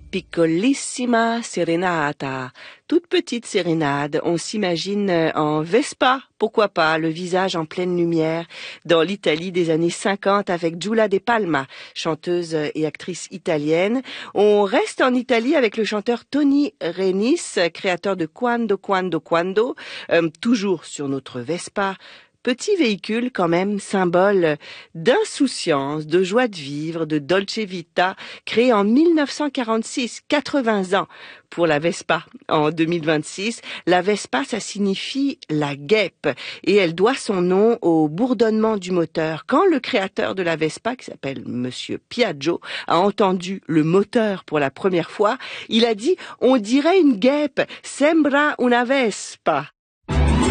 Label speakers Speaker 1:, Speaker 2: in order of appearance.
Speaker 1: Piccolissima serenata, toute petite sérénade, on s'imagine en Vespa, pourquoi pas, le visage en pleine lumière, dans l'Italie des années 50 avec Giulia De Palma, chanteuse et actrice italienne. On reste en Italie avec le chanteur Tony Renis, créateur de Quando, Quando, Quando, toujours sur notre Vespa. Petit véhicule quand même, symbole d'insouciance, de joie de vivre, de dolce vita, créé en 1946, 80 ans pour la Vespa. En 2026, la Vespa, ça signifie la guêpe et elle doit son nom au bourdonnement du moteur. Quand le créateur de la Vespa, qui s'appelle Monsieur Piaggio, a entendu le moteur pour la première fois, il a dit « On dirait une guêpe, sembra una Vespa ».